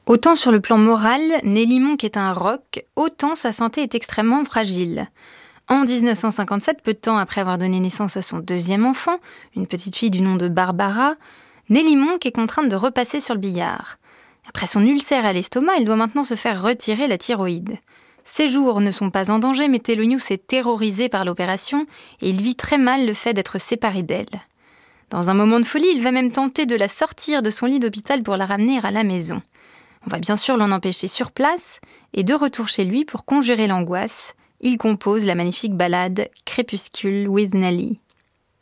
Autant sur le plan moral, Nelly Monk est un roc, autant sa santé est extrêmement fragile. En 1957, peu de temps après avoir donné naissance à son deuxième enfant, une petite fille du nom de Barbara, Nelly Monk est contrainte de repasser sur le billard. Après son ulcère à l'estomac, elle doit maintenant se faire retirer la thyroïde. Ses jours ne sont pas en danger, mais Thelonious est terrorisé par l'opération et il vit très mal le fait d'être séparé d'elle. Dans un moment de folie, il va même tenter de la sortir de son lit d'hôpital pour la ramener à la maison. On va bien sûr l'en empêcher sur place, et de retour chez lui pour conjurer l'angoisse, il compose la magnifique ballade « Crépuscule with Nelly ».